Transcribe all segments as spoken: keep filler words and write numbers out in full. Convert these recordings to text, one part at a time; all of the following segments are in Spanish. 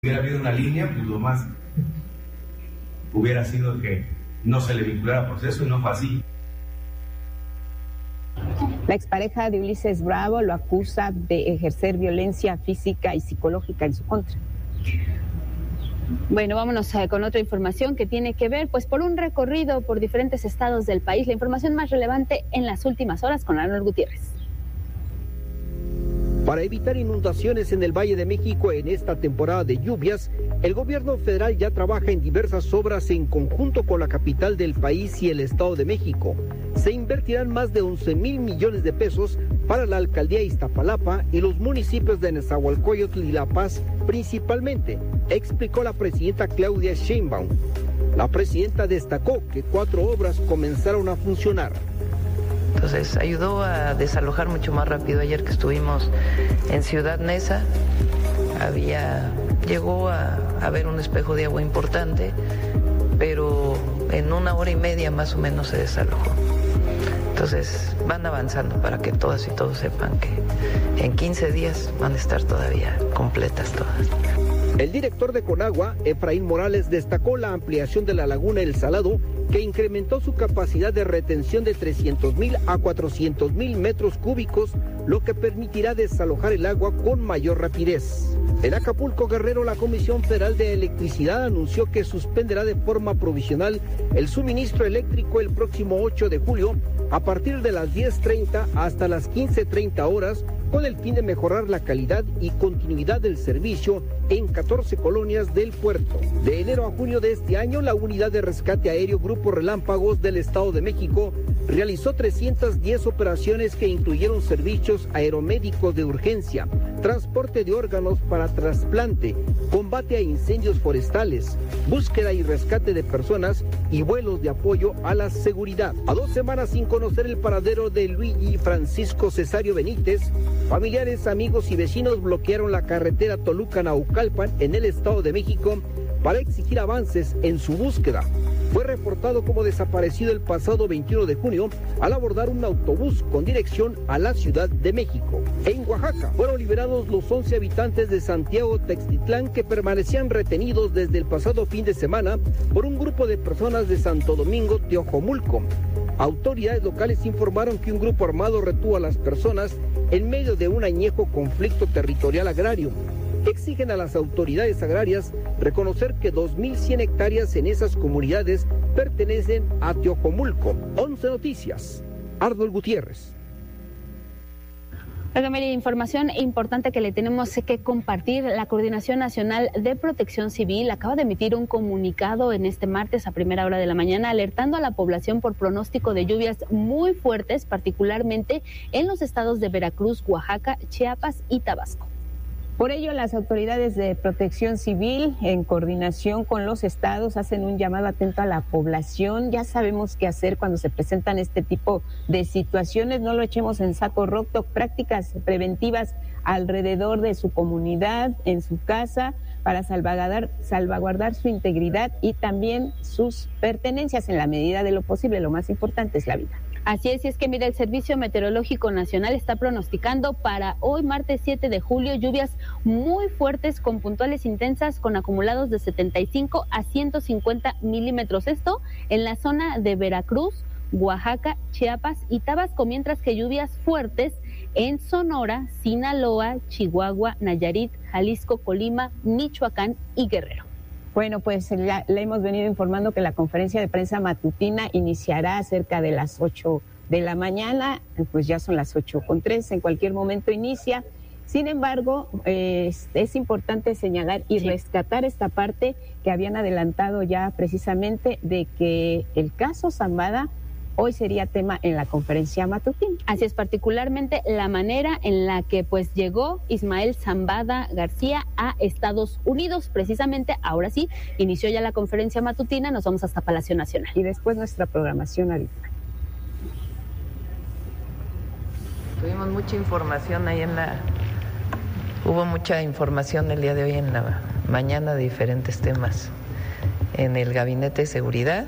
hubiera habido una línea, pues lo más hubiera sido que no se le vinculara proceso y no fue así. La expareja de Ulises Bravo lo acusa de ejercer violencia física y psicológica en su contra. Bueno, vámonos con otra información que tiene que ver pues por un recorrido por diferentes estados del país. La información más relevante en las últimas horas con Arnold Gutiérrez. Para evitar inundaciones en el Valle de México en esta temporada de lluvias, el gobierno federal ya trabaja en diversas obras en conjunto con la capital del país y el Estado de México. Se invertirán más de once mil millones de pesos para la alcaldía de Iztapalapa y los municipios de Nezahualcóyotl y La Paz principalmente, explicó la presidenta Claudia Sheinbaum. La presidenta destacó que cuatro obras comenzaron a funcionar. Entonces ayudó a desalojar mucho más rápido. Ayer que estuvimos en Ciudad Neza, había, llegó a haber un espejo de agua importante, pero en una hora y media más o menos se desalojó. Entonces van avanzando para que todas y todos sepan que en quince días van a estar todavía completas todas. El director de Conagua, Efraín Morales, destacó la ampliación de la laguna El Salado, que incrementó su capacidad de retención de trescientos mil a cuatrocientos mil metros cúbicos, lo que permitirá desalojar el agua con mayor rapidez. En Acapulco, Guerrero, la Comisión Federal de Electricidad anunció que suspenderá de forma provisional el suministro eléctrico el próximo ocho de julio a partir de las diez treinta hasta las quince treinta horas, con el fin de mejorar la calidad y continuidad del servicio en catorce colonias del puerto. De enero a junio de este año, la Unidad de Rescate Aéreo Grupo Relámpagos del Estado de México realizó trescientas diez operaciones que incluyeron servicios aeromédicos de urgencia, transporte de órganos para trasplante, combate a incendios forestales, búsqueda y rescate de personas y vuelos de apoyo a la seguridad. A dos semanas sin conocer el paradero de Luigi Francisco Cesario Benítez, familiares, amigos y vecinos bloquearon la carretera Toluca-Naucalpan en el Estado de México para exigir avances en su búsqueda. Fue reportado como desaparecido el pasado veintiuno de junio al abordar un autobús con dirección a la Ciudad de México. En Oaxaca fueron liberados los once habitantes de Santiago Textitlán que permanecían retenidos desde el pasado fin de semana por un grupo de personas de Santo Domingo, Teojomulco. Autoridades locales informaron que un grupo armado retuvo a las personas en medio de un añejo conflicto territorial agrario. Exigen a las autoridades agrarias reconocer que dos mil cien hectáreas en esas comunidades pertenecen a Teojomulco. once Noticias, Arnold Gutiérrez. Oiga, Mary, información importante que le tenemos que compartir. La Coordinación Nacional de Protección Civil acaba de emitir un comunicado en este martes a primera hora de la mañana alertando a la población por pronóstico de lluvias muy fuertes, particularmente en los estados de Veracruz, Oaxaca, Chiapas y Tabasco. Por ello, las autoridades de protección civil, en coordinación con los estados, hacen un llamado atento a la población. Ya sabemos qué hacer cuando se presentan este tipo de situaciones. No lo echemos en saco roto. Prácticas preventivas alrededor de su comunidad, en su casa, para salvaguardar, salvaguardar su integridad y también sus pertenencias en la medida de lo posible. Lo más importante es la vida. Así es, y es que mira, el Servicio Meteorológico Nacional está pronosticando para hoy, martes siete de julio, lluvias muy fuertes con puntuales intensas con acumulados de setenta y cinco a ciento cincuenta milímetros. Esto en la zona de Veracruz, Oaxaca, Chiapas y Tabasco, mientras que lluvias fuertes en Sonora, Sinaloa, Chihuahua, Nayarit, Jalisco, Colima, Michoacán y Guerrero. Bueno, pues ya le hemos venido informando que la conferencia de prensa matutina iniciará cerca de las ocho de la mañana, pues ya son las ocho con tres, en cualquier momento inicia. Sin embargo, eh, es, es importante señalar y sí. rescatar esta parte que habían adelantado ya precisamente de que el caso Zambada hoy sería tema en la conferencia matutina. Así es, particularmente la manera en la que pues llegó Ismael Zambada García a Estados Unidos. Precisamente, ahora sí, inició ya la conferencia matutina, nos vamos hasta Palacio Nacional. Y después nuestra programación habitual. Tuvimos mucha información ahí en la... Hubo mucha información el día de hoy en la mañana de diferentes temas en el Gabinete de Seguridad.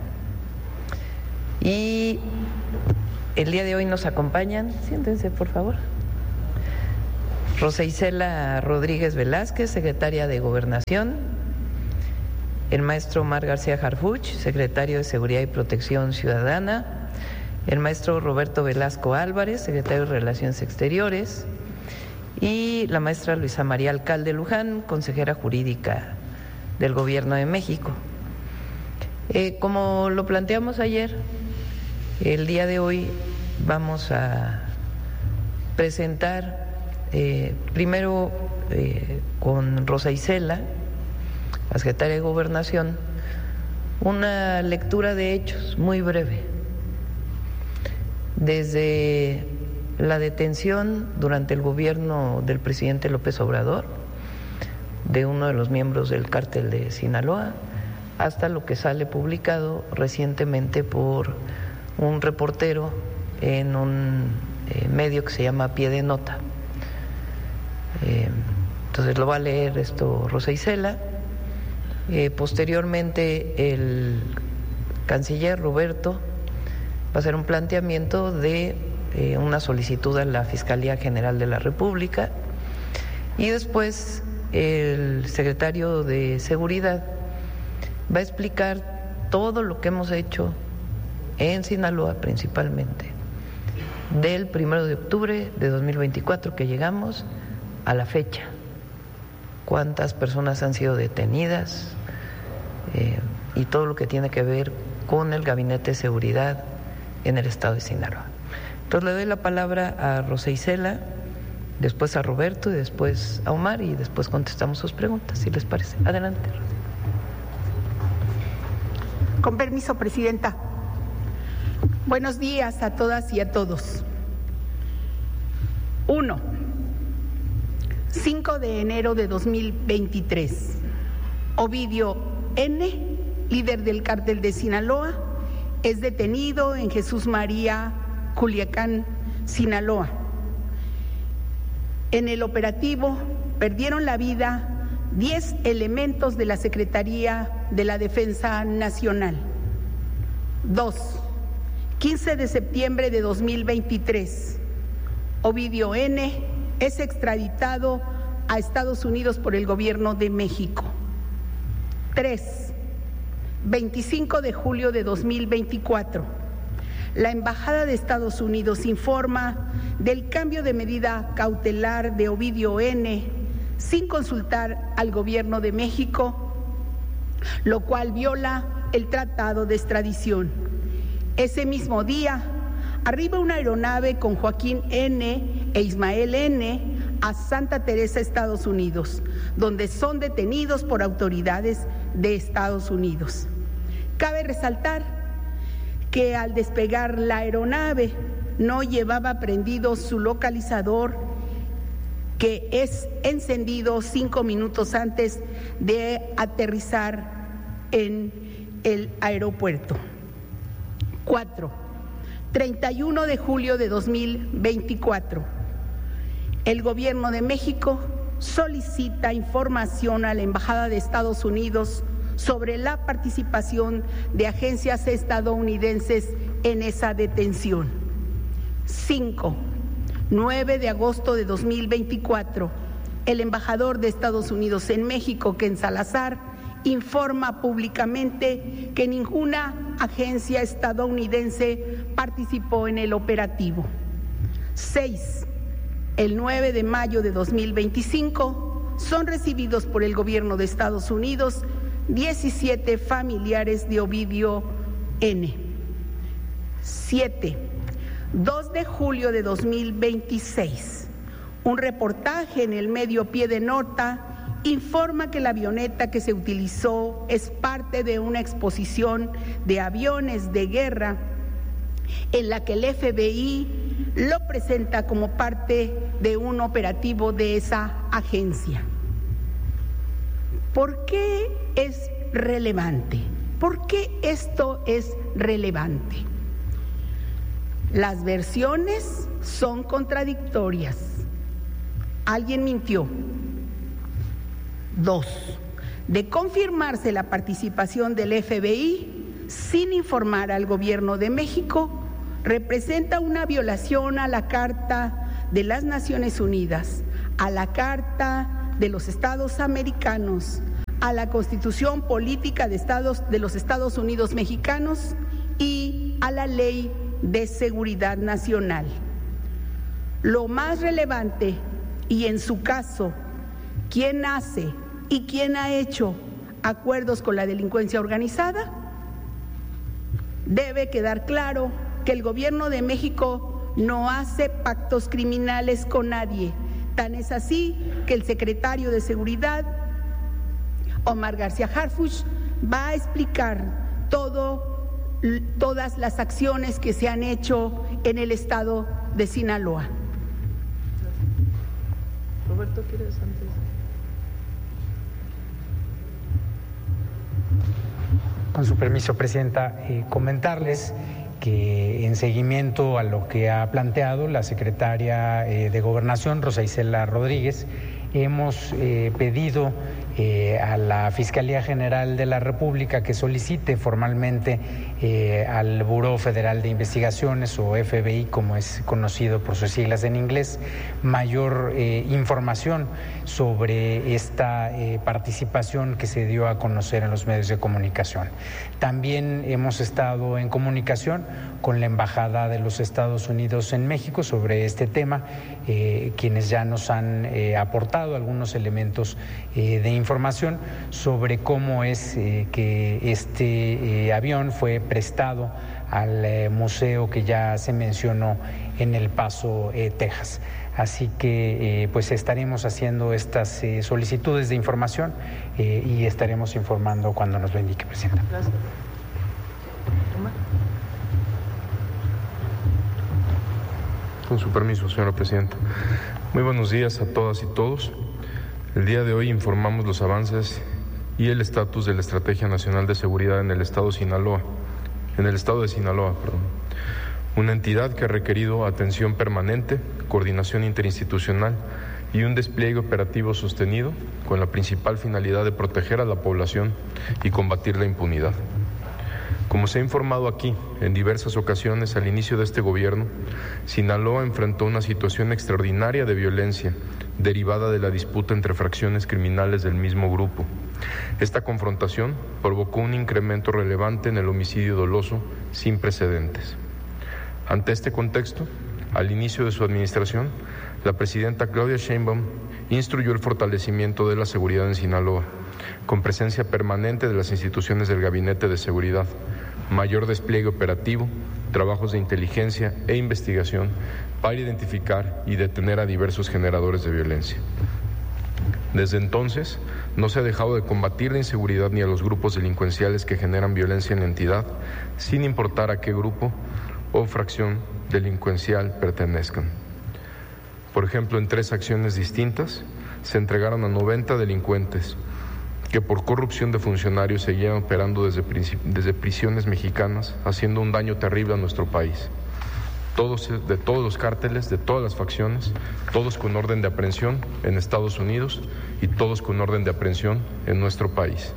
Y el día de hoy nos acompañan, siéntense por favor, Rosa Isela Rodríguez Velázquez, secretaria de Gobernación. El maestro Omar García Harfuch, secretario de Seguridad y Protección Ciudadana. El maestro Roberto Velasco Álvarez, secretario de Relaciones Exteriores. Y la maestra Luisa María Alcalde Luján, consejera jurídica del Gobierno de México. Eh, como lo planteamos ayer, el día de hoy vamos a presentar eh, primero eh, con Rosa Isela, la secretaria de Gobernación, una lectura de hechos muy breve. Desde la detención durante el gobierno del presidente López Obrador de uno de los miembros del cártel de Sinaloa, hasta lo que sale publicado recientemente por un reportero en un eh, medio que se llama Pie de Nota. Eh, entonces lo va a leer esto Rosa Isela. Eh, posteriormente el canciller Roberto va a hacer un planteamiento de eh, una solicitud a la Fiscalía General de la República, y después el secretario de Seguridad va a explicar todo lo que hemos hecho en Sinaloa principalmente, del primero de octubre de dos mil veinticuatro que llegamos a la fecha, cuántas personas han sido detenidas eh, y todo lo que tiene que ver con el Gabinete de Seguridad en el estado de Sinaloa. Entonces le doy la palabra a Rosa Isela, después a Roberto y después a Omar, y después contestamos sus preguntas, si les parece. Adelante. Con permiso, Presidenta. Buenos días a todas y a todos. Uno, cinco de enero de dos mil veintitrés. Ovidio N., líder del cártel de Sinaloa, es detenido en Jesús María, Culiacán, Sinaloa. En el operativo perdieron la vida diez elementos de la Secretaría de la Defensa Nacional. Dos, quince de septiembre de dos mil veintitrés. Ovidio N. es extraditado a Estados Unidos por el Gobierno de México. Tres, veinticinco de julio de dos mil veinticuatro. La Embajada de Estados Unidos informa del cambio de medida cautelar de Ovidio N. sin consultar al Gobierno de México, lo cual viola el Tratado de Extradición. Ese mismo día, arriba una aeronave con Joaquín N. e Ismael N. a Santa Teresa, Estados Unidos, donde son detenidos por autoridades de Estados Unidos. Cabe resaltar que al despegar la aeronave no llevaba prendido su localizador, que es encendido cinco minutos antes de aterrizar en el aeropuerto. Cuatro, treinta y uno de julio de dos mil veinticuatro. El Gobierno de México solicita información a la Embajada de Estados Unidos sobre la participación de agencias estadounidenses en esa detención. Cinco, nueve de agosto de dos mil veinticuatro, el embajador de Estados Unidos en México, Ken Salazar, informa públicamente que ninguna agencia estadounidense participó en el operativo. Seis, el nueve de mayo de dos mil veinticinco, son recibidos por el Gobierno de Estados Unidos diecisiete familiares de Ovidio N. Siete, dos de julio de dos mil veintiséis, un reportaje en el medio Pie de Nota informa que la avioneta que se utilizó es parte de una exposición de aviones de guerra en la que el F B I lo presenta como parte de un operativo de esa agencia. ¿Por qué es relevante? ¿Por qué esto es relevante? Las versiones son contradictorias. Alguien mintió. Dos, de confirmarse la participación del F B I sin informar al Gobierno de México, representa una violación a la Carta de las Naciones Unidas, a la Carta de los Estados Americanos, a la Constitución Política de, Estados, de los Estados Unidos Mexicanos y a la Ley de Seguridad Nacional. Lo más relevante, y en su caso, ¿quién hace y quién ha hecho acuerdos con la delincuencia organizada? Debe quedar claro que el gobierno de México no hace pactos criminales con nadie. Tan es así que el secretario de Seguridad, Omar García Harfuch, va a explicar todo, todas las acciones que se han hecho en el estado de Sinaloa. Roberto, ¿quieres antes? Con su permiso, Presidenta, eh, comentarles que en seguimiento a lo que ha planteado la secretaria eh, de Gobernación, Rosa Isela Rodríguez, hemos eh, pedido eh, a la Fiscalía General de la República que solicite formalmente eh, al Buró Federal de Investigaciones, o F B I como es conocido por sus siglas en inglés, mayor eh, información sobre esta eh, participación que se dio a conocer en los medios de comunicación. También hemos estado en comunicación con la Embajada de los Estados Unidos en México sobre este tema, eh, quienes ya nos han eh, aportado algunos elementos eh, de información sobre cómo es eh, que este eh, avión fue prestado al eh, museo que ya se mencionó en El Paso, eh, Texas. Así que eh, pues estaremos haciendo estas eh, solicitudes de información eh, y estaremos informando cuando nos lo indique, Presidenta. Gracias. Con su permiso, señora Presidenta. Muy buenos días a todas y todos. El día de hoy informamos los avances y el estatus de la Estrategia Nacional de Seguridad en el Estado de Sinaloa, en el Estado de Sinaloa, perdón. Una entidad que ha requerido atención permanente, coordinación interinstitucional y un despliegue operativo sostenido con la principal finalidad de proteger a la población y combatir la impunidad. Como se ha informado aquí en diversas ocasiones al inicio de este gobierno, Sinaloa enfrentó una situación extraordinaria de violencia derivada de la disputa entre fracciones criminales del mismo grupo. Esta confrontación provocó un incremento relevante en el homicidio doloso sin precedentes. Ante este contexto, al inicio de su administración, la presidenta Claudia Sheinbaum instruyó el fortalecimiento de la seguridad en Sinaloa, con presencia permanente de las instituciones del Gabinete de Seguridad, mayor despliegue operativo, trabajos de inteligencia e investigación para identificar y detener a diversos generadores de violencia. Desde entonces, no se ha dejado de combatir la inseguridad ni a los grupos delincuenciales que generan violencia en la entidad, sin importar a qué grupo o fracción delincuencial pertenezcan. Por ejemplo, en tres acciones distintas se entregaron a noventa delincuentes que por corrupción de funcionarios seguían operando desde, desde prisiones mexicanas, haciendo un daño terrible a nuestro país. Todos, de todos los cárteles, de todas las facciones, todos con orden de aprehensión en Estados Unidos y todos con orden de aprehensión en nuestro país.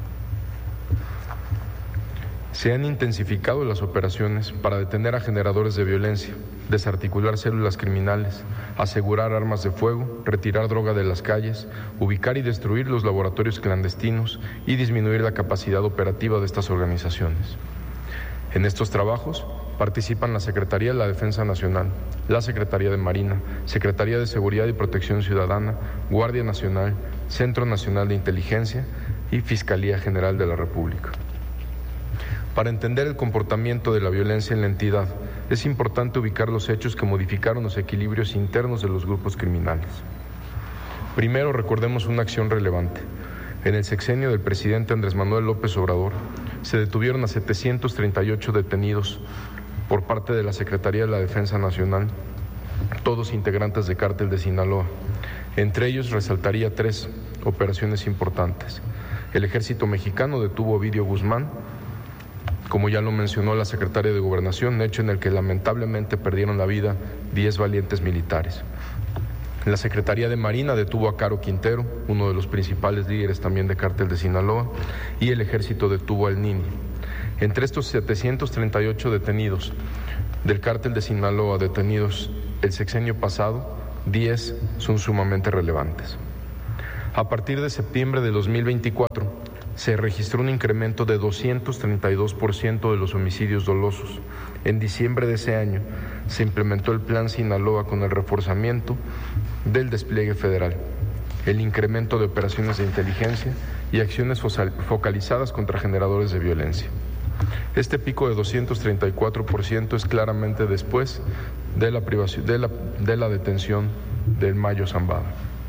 Se han intensificado las operaciones para detener a generadores de violencia, desarticular células criminales, asegurar armas de fuego, retirar droga de las calles, ubicar y destruir los laboratorios clandestinos y disminuir la capacidad operativa de estas organizaciones. En estos trabajos participan la Secretaría de la Defensa Nacional, la Secretaría de Marina, Secretaría de Seguridad y Protección Ciudadana, Guardia Nacional, Centro Nacional de Inteligencia y Fiscalía General de la República. Para entender el comportamiento de la violencia en la entidad, es importante ubicar los hechos que modificaron los equilibrios internos de los grupos criminales. Primero, recordemos una acción relevante. En el sexenio del presidente Andrés Manuel López Obrador, se detuvieron a setecientos treinta y ocho detenidos por parte de la Secretaría de la Defensa Nacional, todos integrantes de Cártel de Sinaloa. Entre ellos resaltaría tres operaciones importantes. El Ejército Mexicano detuvo a Ovidio Guzmán, como ya lo mencionó la secretaria de Gobernación, hecho en el que lamentablemente perdieron la vida diez valientes militares. La Secretaría de Marina detuvo a Caro Quintero, uno de los principales líderes también de Cártel de Sinaloa, y el Ejército detuvo al Nini. Entre estos setecientos treinta y ocho detenidos del Cártel de Sinaloa, detenidos el sexenio pasado, diez son sumamente relevantes. A partir de septiembre de dos mil veinticuatro, se registró un incremento de doscientos treinta y dos por ciento de los homicidios dolosos. En diciembre de ese año se implementó el Plan Sinaloa con el reforzamiento del despliegue federal, el incremento de operaciones de inteligencia y acciones focalizadas contra generadores de violencia. Este pico de doscientos treinta y cuatro por ciento es claramente después de la, privación, de la, de la detención del Mayo Zambada.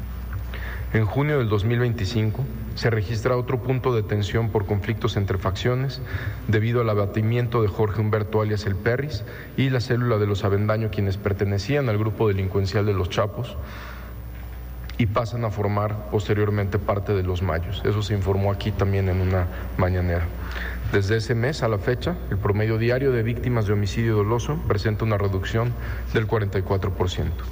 En junio del dos mil veinticinco se registra otro punto de tensión por conflictos entre facciones debido al abatimiento de Jorge Humberto alias El Perris y la célula de los Avendaño, quienes pertenecían al grupo delincuencial de los Chapos y pasan a formar posteriormente parte de los Mayos. Eso se informó aquí también en una mañanera. Desde ese mes a la fecha, el promedio diario de víctimas de homicidio doloso presenta una reducción del cuarenta y cuatro por ciento.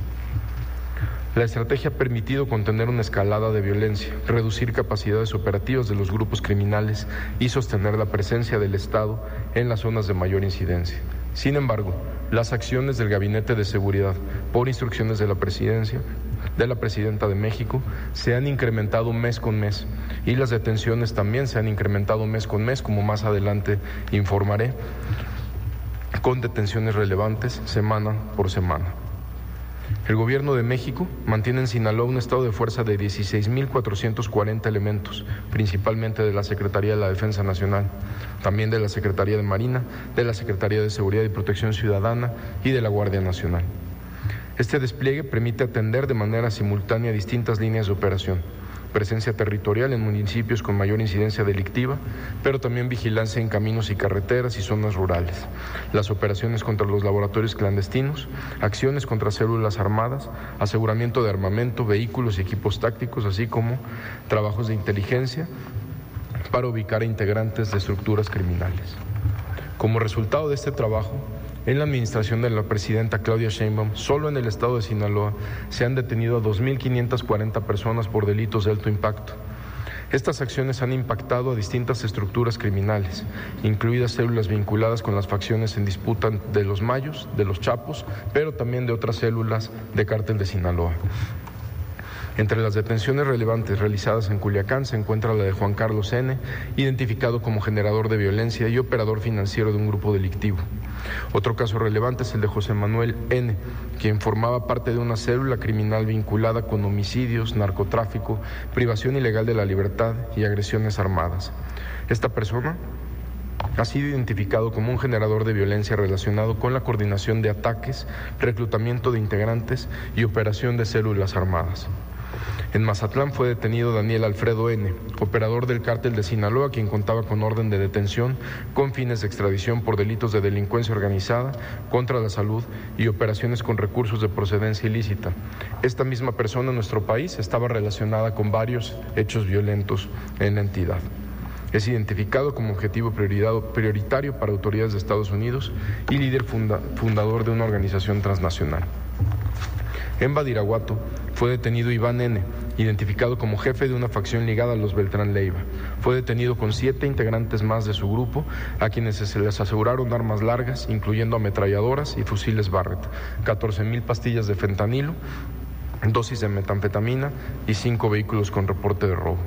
La estrategia ha permitido contener una escalada de violencia, reducir capacidades operativas de los grupos criminales y sostener la presencia del Estado en las zonas de mayor incidencia. Sin embargo, las acciones del Gabinete de Seguridad, por instrucciones de la Presidencia, de la Presidenta de México, se han incrementado mes con mes y las detenciones también se han incrementado mes con mes, como más adelante informaré, con detenciones relevantes semana por semana. El Gobierno de México mantiene en Sinaloa un estado de fuerza de dieciséis mil cuatrocientos cuarenta elementos, principalmente de la Secretaría de la Defensa Nacional, también de la Secretaría de Marina, de la Secretaría de Seguridad y Protección Ciudadana y de la Guardia Nacional. Este despliegue permite atender de manera simultánea distintas líneas de operación, presencia territorial en municipios con mayor incidencia delictiva, pero también vigilancia en caminos y carreteras y zonas rurales, las operaciones contra los laboratorios clandestinos, acciones contra células armadas, aseguramiento de armamento, vehículos y equipos tácticos, así como trabajos de inteligencia para ubicar a integrantes de estructuras criminales. Como resultado de este trabajo, en la administración de la presidenta Claudia Sheinbaum, solo en el estado de Sinaloa se han detenido a dos mil quinientas cuarenta personas por delitos de alto impacto. Estas acciones han impactado a distintas estructuras criminales, incluidas células vinculadas con las facciones en disputa de los Mayos, de los Chapos, pero también de otras células de Cártel de Sinaloa. Entre las detenciones relevantes realizadas en Culiacán se encuentra la de Juan Carlos N., identificado como generador de violencia y operador financiero de un grupo delictivo. Otro caso relevante es el de José Manuel N., quien formaba parte de una célula criminal vinculada con homicidios, narcotráfico, privación ilegal de la libertad y agresiones armadas. Esta persona ha sido identificado como un generador de violencia relacionado con la coordinación de ataques, reclutamiento de integrantes y operación de células armadas. En Mazatlán fue detenido Daniel Alfredo N., operador del Cártel de Sinaloa, quien contaba con orden de detención con fines de extradición por delitos de delincuencia organizada, contra la salud y operaciones con recursos de procedencia ilícita. Esta misma persona en nuestro país estaba relacionada con varios hechos violentos en la entidad. Es identificado como objetivo prioritario para autoridades de Estados Unidos y líder funda, fundador de una organización transnacional. En Badiraguato fue detenido Iván N., identificado como jefe de una facción ligada a los Beltrán Leiva. Fue detenido con siete integrantes más de su grupo, a quienes se les aseguraron armas largas, incluyendo ametralladoras y fusiles Barrett, catorce mil pastillas de fentanilo, dosis de metanfetamina y cinco vehículos con reporte de robo.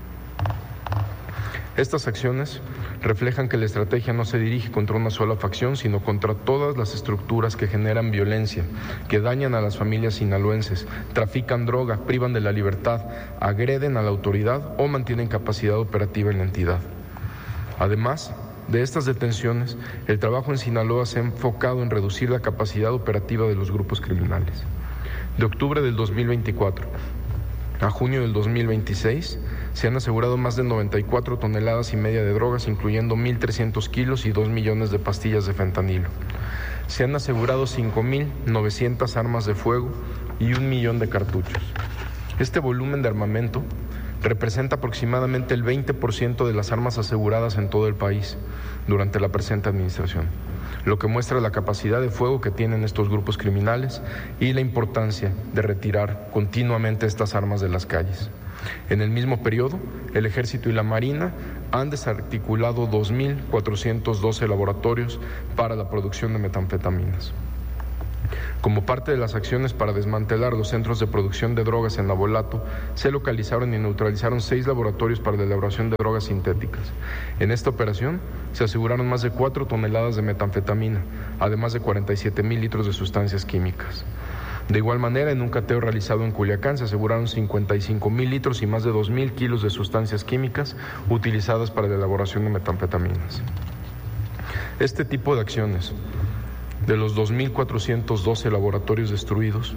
Estas acciones reflejan que la estrategia no se dirige contra una sola facción, sino contra todas las estructuras que generan violencia, que dañan a las familias sinaloenses, trafican droga, privan de la libertad, agreden a la autoridad o mantienen capacidad operativa en la entidad. Además de estas detenciones, el trabajo en Sinaloa se ha enfocado en reducir la capacidad operativa de los grupos criminales. De octubre del dos mil veinticuatro a junio del dos mil veintiséis, se han asegurado más de noventa y cuatro toneladas y media de drogas, incluyendo mil trescientos kilos y dos millones de pastillas de fentanilo. Se han asegurado cinco mil novecientas armas de fuego y un millón de cartuchos. Este volumen de armamento representa aproximadamente el veinte por ciento de las armas aseguradas en todo el país durante la presente administración, lo que muestra la capacidad de fuego que tienen estos grupos criminales y la importancia de retirar continuamente estas armas de las calles. En el mismo periodo, el Ejército y la Marina han desarticulado dos mil cuatrocientos doce laboratorios para la producción de metanfetaminas. Como parte de las acciones para desmantelar los centros de producción de drogas en Navolato, se localizaron y neutralizaron seis laboratorios para la elaboración de drogas sintéticas. En esta operación se aseguraron más de cuatro toneladas de metanfetamina, además de cuarenta y siete mil litros de sustancias químicas. De igual manera, en un cateo realizado en Culiacán se aseguraron cincuenta y cinco mil litros y más de dos mil kilos de sustancias químicas utilizadas para la elaboración de metanfetaminas. Este tipo de acciones, de los dos mil cuatrocientos doce laboratorios destruidos,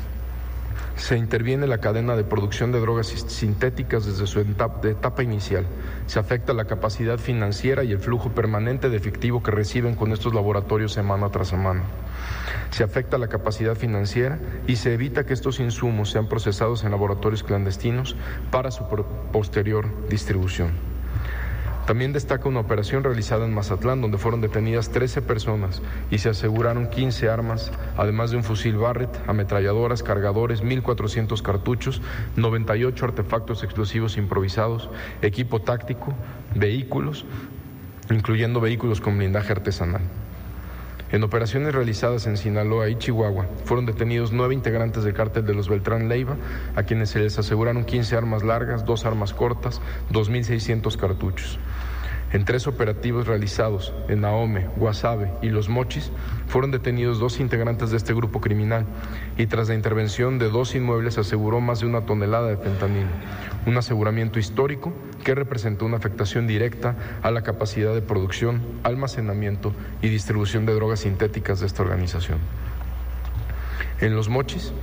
se interviene la cadena de producción de drogas sintéticas desde su etapa, etapa inicial. Se afecta la capacidad financiera y el flujo permanente de efectivo que reciben con estos laboratorios semana tras semana. Se afecta la capacidad financiera y se evita que estos insumos sean procesados en laboratorios clandestinos para su posterior distribución. También destaca una operación realizada en Mazatlán, donde fueron detenidas trece personas y se aseguraron quince armas, además de un fusil Barrett, ametralladoras, cargadores, mil cuatrocientos cartuchos, noventa y ocho artefactos explosivos improvisados, equipo táctico, vehículos, incluyendo vehículos con blindaje artesanal. En operaciones realizadas en Sinaloa y Chihuahua, fueron detenidos nueve integrantes del cártel de los Beltrán Leiva, a quienes se les aseguraron quince armas largas, dos armas cortas, dos mil seiscientos cartuchos. En tres operativos realizados en Ahome, Guasave y Los Mochis, fueron detenidos dos integrantes de este grupo criminal y tras la intervención de dos inmuebles se aseguró más de una tonelada de fentanilo, un aseguramiento histórico que representó una afectación directa a la capacidad de producción, almacenamiento y distribución de drogas sintéticas de esta organización. En Los Mochis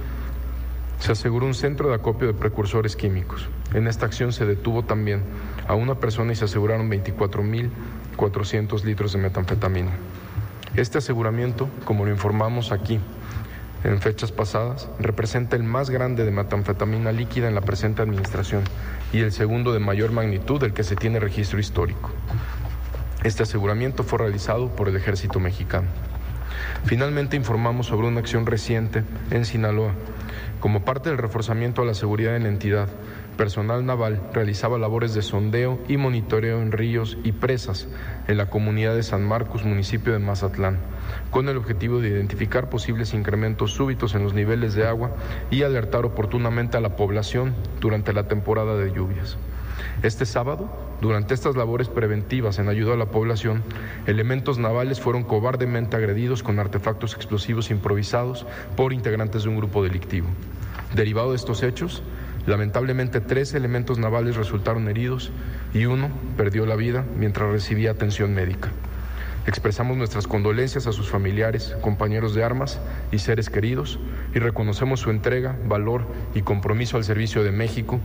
se aseguró un centro de acopio de precursores químicos. En esta acción se detuvo también a una persona y se aseguraron veinticuatro mil cuatrocientos litros de metanfetamina. Este aseguramiento, como lo informamos aquí en fechas pasadas, representa el más grande de metanfetamina líquida en la presente administración y el segundo de mayor magnitud del que se tiene registro histórico. Este aseguramiento fue realizado por el Ejército Mexicano. Finalmente informamos sobre una acción reciente en Sinaloa. Como parte del reforzamiento a la seguridad en la entidad, personal naval realizaba labores de sondeo y monitoreo en ríos y presas en la comunidad de San Marcos, municipio de Mazatlán, con el objetivo de identificar posibles incrementos súbitos en los niveles de agua y alertar oportunamente a la población durante la temporada de lluvias. Este sábado, durante estas labores preventivas en ayuda a la población, elementos navales fueron cobardemente agredidos con artefactos explosivos improvisados por integrantes de un grupo delictivo. Derivado de estos hechos, lamentablemente tres elementos navales resultaron heridos y uno perdió la vida mientras recibía atención médica. Expresamos nuestras condolencias a sus familiares, compañeros de armas y seres queridos y reconocemos su entrega, valor y compromiso al servicio de México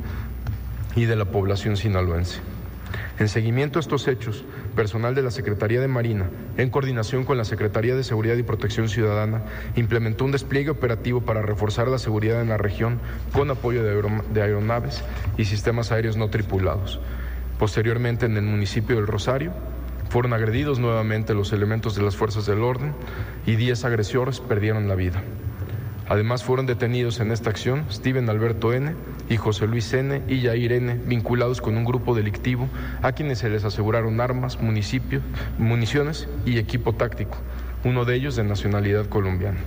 y de la población sinaloense. En seguimiento a estos hechos, personal de la Secretaría de Marina, en coordinación con la Secretaría de Seguridad y Protección Ciudadana, implementó un despliegue operativo para reforzar la seguridad en la región con apoyo de, aeron- de aeronaves y sistemas aéreos no tripulados. Posteriormente, en el municipio del Rosario, fueron agredidos nuevamente los elementos de las fuerzas del orden y diez agresores perdieron la vida. Además, fueron detenidos en esta acción Steven Alberto N. y José Luis N. y Yair N., vinculados con un grupo delictivo a quienes se les aseguraron armas, municipios, municiones y equipo táctico, uno de ellos de nacionalidad colombiana.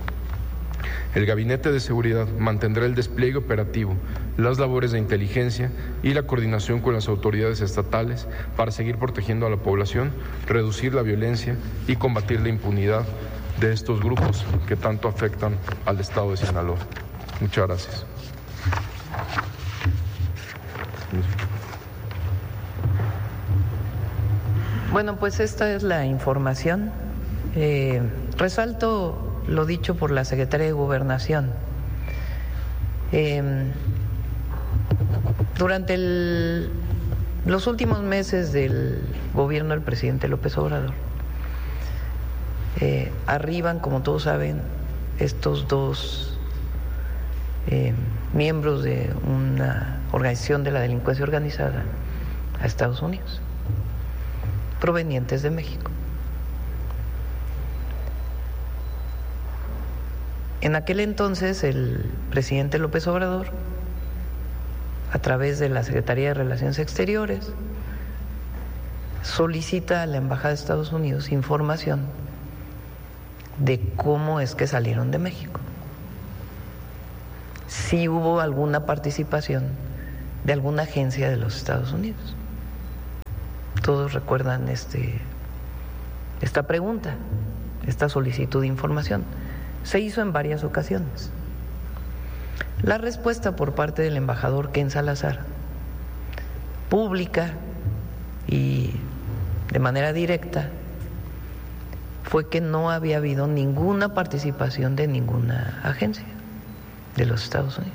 El Gabinete de Seguridad mantendrá el despliegue operativo, las labores de inteligencia y la coordinación con las autoridades estatales para seguir protegiendo a la población, reducir la violencia y combatir la impunidad de estos grupos que tanto afectan al estado de Sinaloa. Muchas gracias. Bueno, pues esta es la información. Eh, resalto lo dicho por la Secretaría de Gobernación. Eh, durante el, los últimos meses del gobierno del presidente López Obrador, Eh, arriban, como todos saben, estos dos eh, miembros de una organización de la delincuencia organizada a Estados Unidos, provenientes de México. En aquel entonces, el presidente López Obrador, a través de la Secretaría de Relaciones Exteriores, solicita a la Embajada de Estados Unidos información de cómo es que salieron de México. Si hubo alguna participación de alguna agencia de los Estados Unidos. Todos recuerdan este, esta pregunta, esta solicitud de información. Se hizo en varias ocasiones. La respuesta por parte del embajador Ken Salazar, pública y de manera directa, fue que no había habido ninguna participación de ninguna agencia de los Estados Unidos.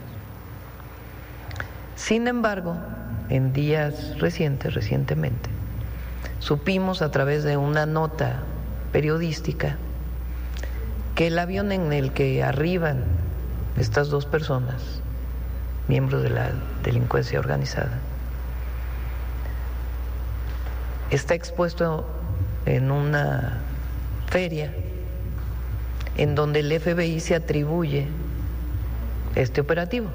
Sin embargo, en días recientes, recientemente, supimos a través de una nota periodística que el avión en el que arriban estas dos personas, miembros de la delincuencia organizada, está expuesto en una feria en donde el F B I se atribuye este operativo.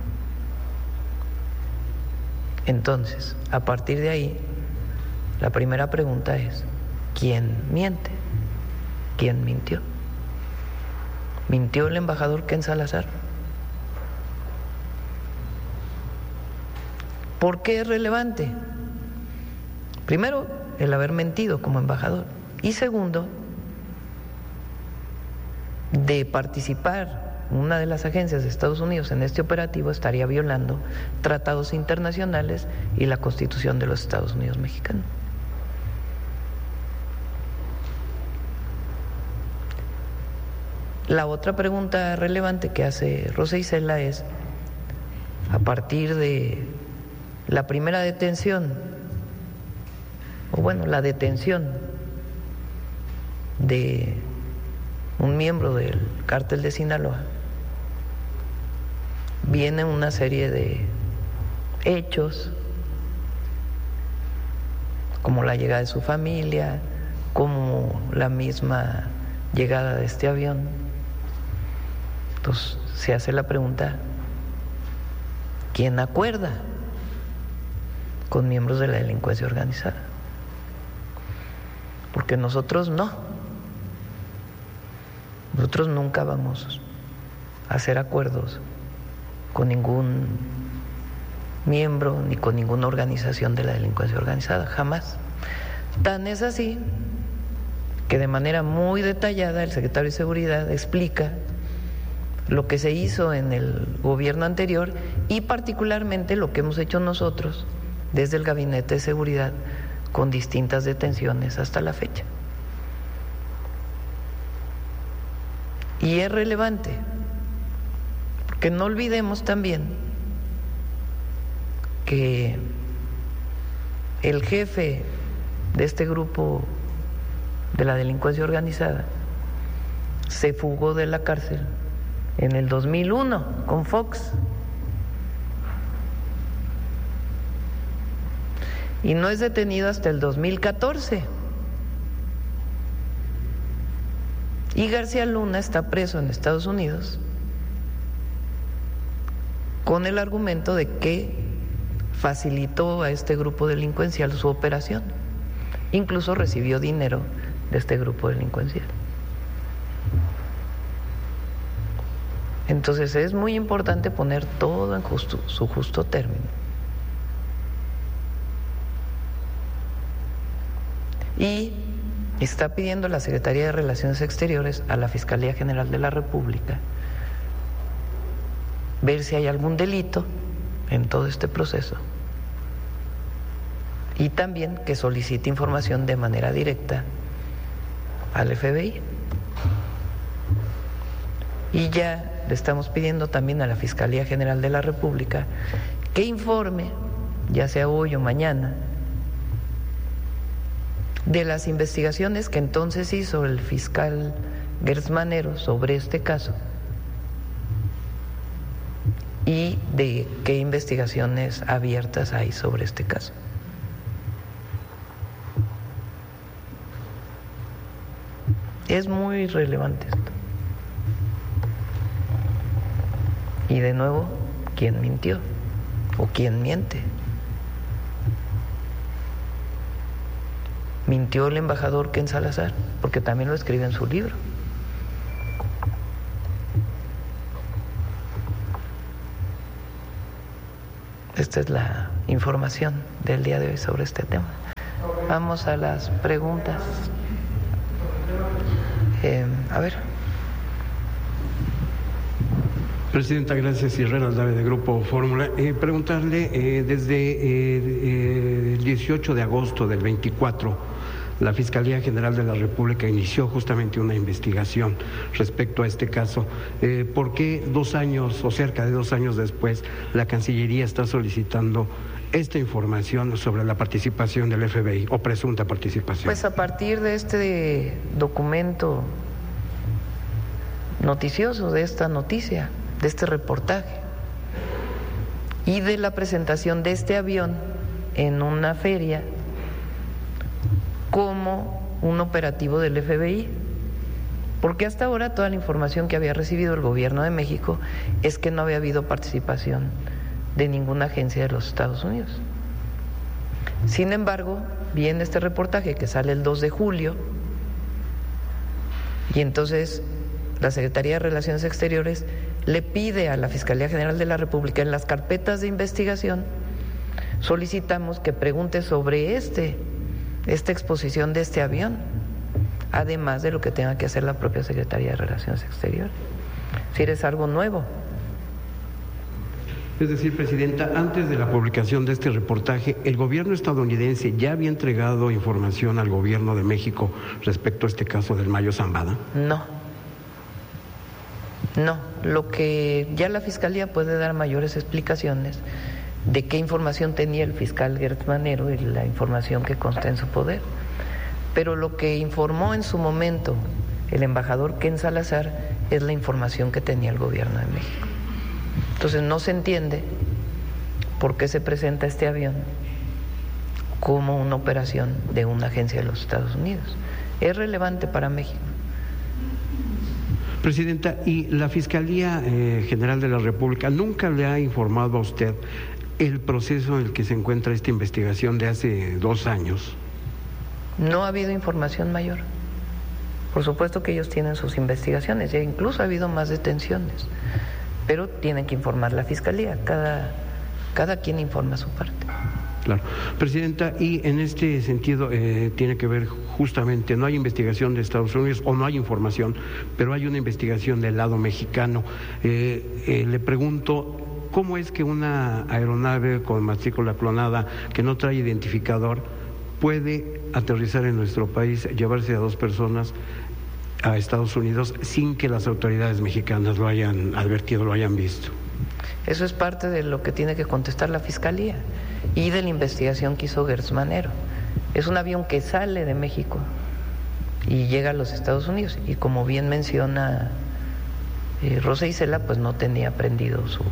Entonces, a partir de ahí, la primera pregunta es, ¿quién miente? ¿Quién mintió? ¿Mintió el embajador Ken Salazar? ¿Por qué es relevante? Primero, el haber mentido como embajador. Y segundo, de participar una de las agencias de Estados Unidos en este operativo estaría violando tratados internacionales y la Constitución de los Estados Unidos mexicanos. La otra pregunta relevante que hace Rosa Isela es, a partir de la primera detención, o bueno, la detención de un miembro del cártel de Sinaloa, viene una serie de hechos, como la llegada de su familia, como la misma llegada de este avión. Entonces se hace la pregunta, ¿quién acuerda con miembros de la delincuencia organizada? Porque nosotros no. Nosotros nunca vamos a hacer acuerdos con ningún miembro ni con ninguna organización de la delincuencia organizada, jamás. Tan es así que de manera muy detallada el secretario de Seguridad explica lo que se hizo en el gobierno anterior y particularmente lo que hemos hecho nosotros desde el Gabinete de Seguridad con distintas detenciones hasta la fecha. Y es relevante, porque no olvidemos también que el jefe de este grupo de la delincuencia organizada se fugó de la cárcel en el dos mil uno con Fox. Y no es detenido hasta el dos mil catorce. Y García Luna está preso en Estados Unidos con el argumento de que facilitó a este grupo delincuencial su operación. Incluso recibió dinero de este grupo delincuencial. Entonces es muy importante poner todo en justo, su justo término. Y está pidiendo la Secretaría de Relaciones Exteriores a la Fiscalía General de la República ver si hay algún delito en todo este proceso y también que solicite información de manera directa al F B I. Y ya le estamos pidiendo también a la Fiscalía General de la República que informe, ya sea hoy o mañana, de las investigaciones que entonces hizo el fiscal Gertz Manero sobre este caso y de qué investigaciones abiertas hay sobre este caso. Es muy relevante esto. Y de nuevo, ¿quién mintió? ¿O quién miente? ¿Mintió el embajador Ken Salazar? Porque también lo escribe en su libro. esta es la información del día de hoy sobre este tema. Vamos a las preguntas. Eh, a ver. Presidenta, gracias. Herrera Aldave, de Grupo Fórmula. Eh, preguntarle, eh, desde eh, eh, el dieciocho de agosto del veinticuatro, la Fiscalía General de la República inició justamente una investigación respecto a este caso. Eh, ¿Por qué dos años o cerca de dos años después la Cancillería está solicitando esta información sobre la participación del F B I o presunta participación? Pues a partir de este documento noticioso, de esta noticia, de este reportaje y de la presentación de este avión en una feria como un operativo del F B I, porque hasta ahora toda la información que había recibido el gobierno de México es que no había habido participación de ninguna agencia de los Estados Unidos. Sin embargo, viene este reportaje que sale el dos de julio y entonces la Secretaría de Relaciones Exteriores le pide a la Fiscalía General de la República en las carpetas de investigación, solicitamos que pregunte sobre este esta exposición de este avión, además de lo que tenga que hacer la propia Secretaría de Relaciones Exteriores. Es decir, es algo nuevo. Es decir, Presidenta, antes de la publicación de este reportaje, ¿el gobierno estadounidense ya había entregado información al gobierno de México respecto a este caso del Mayo Zambada? No. No. Lo que ya la Fiscalía puede dar mayores explicaciones de qué información tenía el fiscal Gertz Manero y la información que consta en su poder. Pero lo que informó en su momento el embajador Ken Salazar es la información que tenía el gobierno de México. Entonces no se entiende por qué se presenta este avión como una operación de una agencia de los Estados Unidos. Es relevante para México. Presidenta, ¿y la Fiscalía eh, General de la República nunca le ha informado a usted el proceso en el que se encuentra esta investigación de hace dos años? No ha habido información mayor. Por supuesto que ellos tienen sus investigaciones, e incluso ha habido más detenciones, pero tienen que informar la Fiscalía, cada, cada quien informa su parte. Claro. Presidenta, y en este sentido eh, tiene que ver justamente, no hay investigación de Estados Unidos o no hay información, pero hay una investigación del lado mexicano. Eh, eh, le pregunto, ¿cómo es que una aeronave con matrícula clonada que no trae identificador puede aterrizar en nuestro país, llevarse a dos personas a Estados Unidos sin que las autoridades mexicanas lo hayan advertido, lo hayan visto? Eso es parte de lo que tiene que contestar la Fiscalía y de la investigación que hizo Gertz Manero. Es un avión que sale de México y llega a los Estados Unidos y, como bien menciona eh, Rosa Isela, pues no tenía prendido su,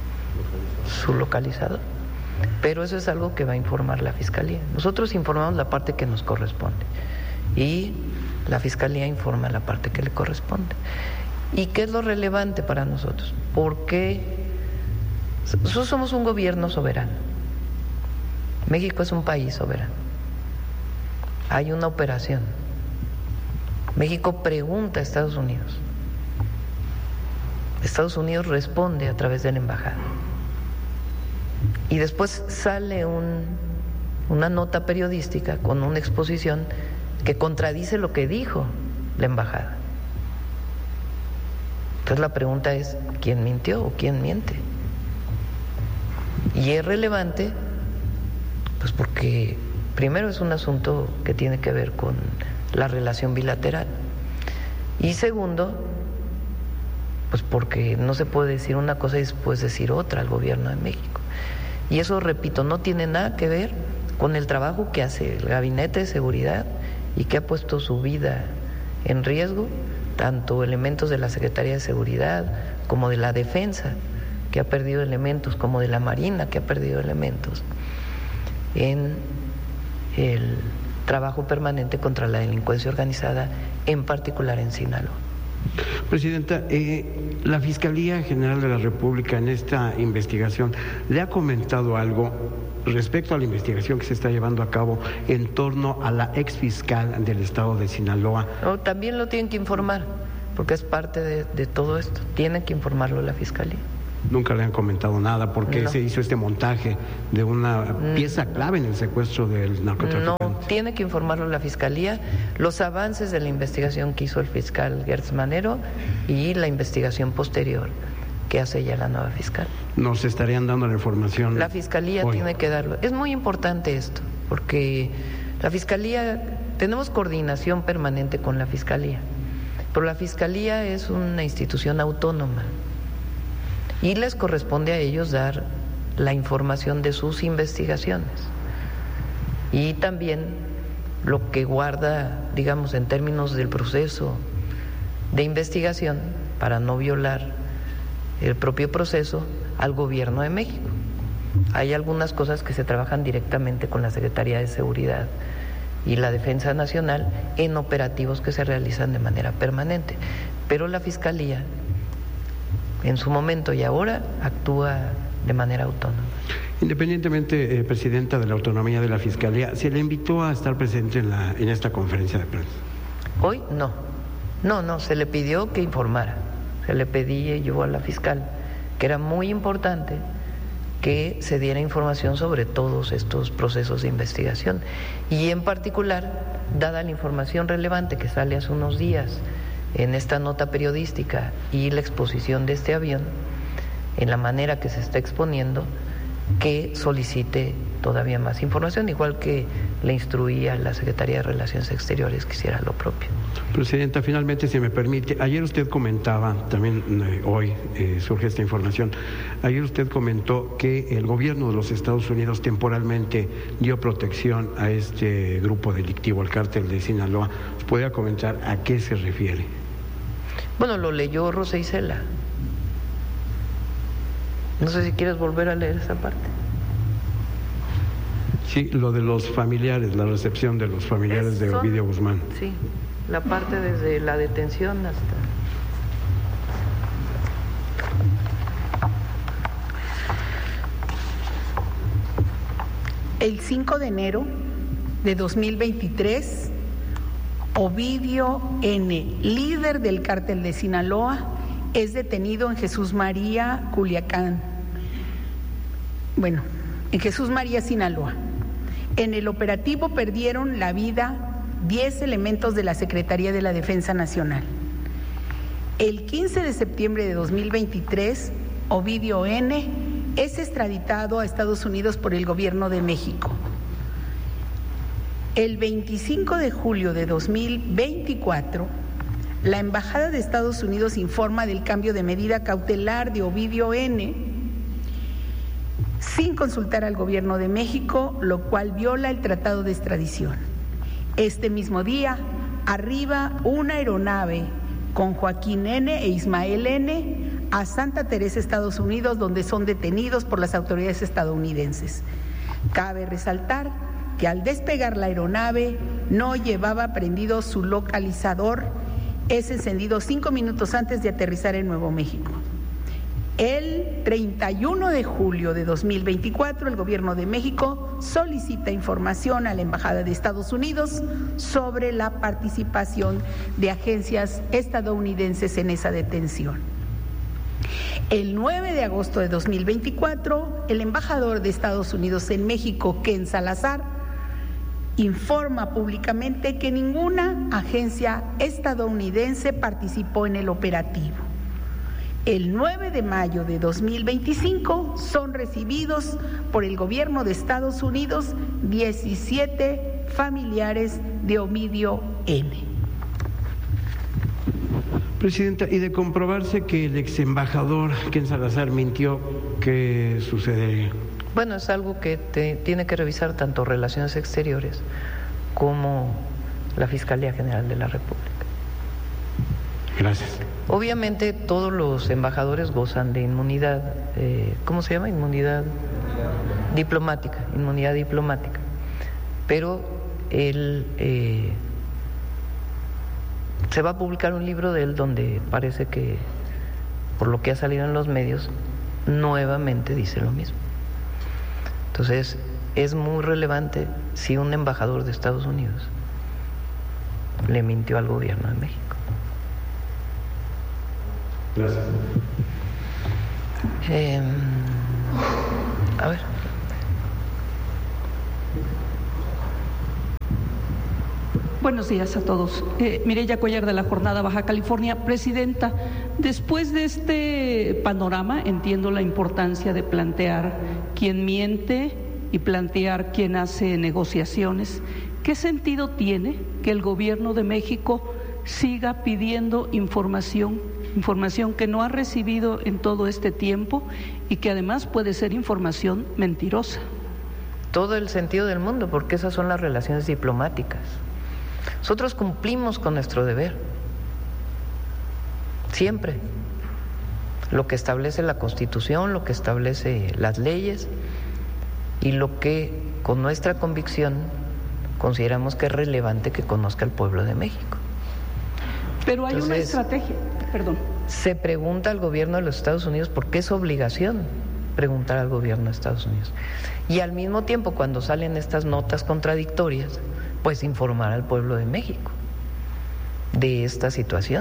su localizador. Pero eso es algo que va a informar la Fiscalía. Nosotros informamos la parte que nos corresponde y la Fiscalía informa la parte que le corresponde. ¿Y qué es lo relevante para nosotros? Porque nosotros somos un gobierno soberano. México es un país soberano. Hay una operación. México pregunta a Estados Unidos. Estados Unidos responde a través de la embajada. Y después sale un, una nota periodística con una exposición que contradice lo que dijo la embajada. Entonces la pregunta es, ¿quién mintió o quién miente? Y es relevante, pues porque primero es un asunto que tiene que ver con la relación bilateral y segundo, pues porque no se puede decir una cosa y después decir otra al gobierno de México. Y eso, repito, no tiene nada que ver con el trabajo que hace el Gabinete de Seguridad y que ha puesto su vida en riesgo, tanto elementos de la Secretaría de Seguridad como de la Defensa, que ha perdido elementos, como de la Marina, que ha perdido elementos, en el trabajo permanente contra la delincuencia organizada, en particular en Sinaloa. Presidenta, eh, la Fiscalía General de la República en esta investigación le ha comentado algo respecto a la investigación que se está llevando a cabo en torno a la exfiscal del estado de Sinaloa. No, también lo tienen que informar, porque es parte de, de todo esto. Tienen que informarlo la Fiscalía. Nunca le han comentado nada. ¿Por qué no. se hizo este montaje de una pieza clave en el secuestro del narcotraficante? No, tiene que informarlo la Fiscalía, los avances de la investigación que hizo el fiscal Gertz Manero y la investigación posterior que hace ya la nueva fiscal. Nos estarían dando la información. La Fiscalía hoy. tiene que darlo. Es muy importante esto, porque la Fiscalía, tenemos coordinación permanente con la Fiscalía, pero la Fiscalía es una institución autónoma y les corresponde a ellos dar la información de sus investigaciones y también lo que guarda, digamos, en términos del proceso de investigación para no violar el propio proceso al Gobierno de México. Hay algunas cosas que se trabajan directamente con la Secretaría de Seguridad y la Defensa Nacional en operativos que se realizan de manera permanente, pero la Fiscalía en su momento y ahora actúa de manera autónoma. Independientemente, eh, Presidenta, de la autonomía de la Fiscalía, ¿se le invitó a estar presente en, la, en esta conferencia de prensa? Hoy no, no, no, se le pidió que informara, se le pedía yo a la fiscal que era muy importante que se diera información sobre todos estos procesos de investigación y en particular, dada la información relevante que sale hace unos días en esta nota periodística y la exposición de este avión, en la manera que se está exponiendo, que solicite todavía más información, igual que le instruía a la Secretaría de Relaciones Exteriores que hiciera lo propio. Presidenta, finalmente, si me permite, ayer usted comentaba, también eh, hoy eh, surge esta información, ayer usted comentó que el gobierno de los Estados Unidos temporalmente dio protección a este grupo delictivo, el cártel de Sinaloa. ¿Puede comentar a qué se refiere? Bueno, lo leyó Rosa Isela. No sé si quieres volver a leer esa parte. Sí, lo de los familiares, la recepción de los familiares es, de son, Ovidio Guzmán. Sí, la parte desde la detención hasta... El cinco de enero de dos mil veintitrés, Ovidio N., líder del cártel de Sinaloa, es detenido en Jesús María, Culiacán. Bueno, en Jesús María, Sinaloa. En el operativo perdieron la vida diez elementos de la Secretaría de la Defensa Nacional. El quince de septiembre de dos mil veintitrés, Ovidio N. es extraditado a Estados Unidos por el Gobierno de México. El veinticinco de julio de dos mil veinticuatro, la Embajada de Estados Unidos informa del cambio de medida cautelar de Ovidio N. sin consultar al Gobierno de México, lo cual viola el Tratado de Extradición. Este mismo día, arriba una aeronave con Joaquín N. e Ismael N. a Santa Teresa, Estados Unidos, donde son detenidos por las autoridades estadounidenses. Cabe resaltar que al despegar la aeronave no llevaba prendido su localizador, es encendido cinco minutos antes de aterrizar en Nuevo México. El treinta y uno de julio de dos mil veinticuatro, el Gobierno de México solicita información a la Embajada de Estados Unidos sobre la participación de agencias estadounidenses en esa detención. El nueve de agosto de dos mil veinticuatro, el embajador de Estados Unidos en México, Ken Salazar, informa públicamente que ninguna agencia estadounidense participó en el operativo. El nueve de mayo de dos mil veinticinco son recibidos por el Gobierno de Estados Unidos diecisiete familiares de Ovidio N. Presidenta, y de comprobarse que el ex embajador Ken Salazar mintió, ¿qué sucedería? Bueno, es algo que te, tiene que revisar tanto Relaciones Exteriores como la Fiscalía General de la República. Gracias. Obviamente todos los embajadores gozan de inmunidad, eh, ¿cómo se llama? Inmunidad diplomática, inmunidad diplomática. Pero él, eh, se va a publicar un libro de él donde parece que, por lo que ha salido en los medios, nuevamente dice lo mismo. Entonces, es muy relevante si un embajador de Estados Unidos le mintió al Gobierno de México. Gracias. Eh, a ver. Buenos días a todos. Eh, Mireya Cuellar de la Jornada Baja California. Presidenta, después de este panorama, entiendo la importancia de plantear quién miente y plantear quién hace negociaciones. ¿Qué sentido tiene que el gobierno de México siga pidiendo información, información que no ha recibido en todo este tiempo y que además puede ser información mentirosa? Todo el sentido del mundo, porque esas son las relaciones diplomáticas. Nosotros cumplimos con nuestro deber, siempre. Lo que establece la Constitución, lo que establece las leyes y lo que con nuestra convicción consideramos que es relevante que conozca el pueblo de México. Pero hay Entonces, una estrategia, perdón. Se pregunta al gobierno de los Estados Unidos porque es obligación preguntar al gobierno de Estados Unidos. Y al mismo tiempo, cuando salen estas notas contradictorias, pues informar al pueblo de México de esta situación.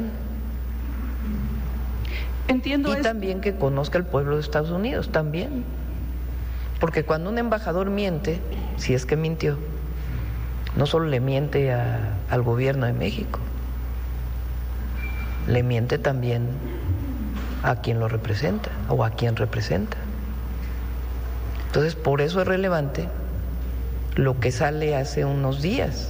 Entiendo. Y es... también que conozca el pueblo de Estados Unidos, también. Porque cuando un embajador miente, si es que mintió, no solo le miente a, al gobierno de México, le miente también a quien lo representa o a quien representa. Entonces, por eso es relevante lo que sale hace unos días,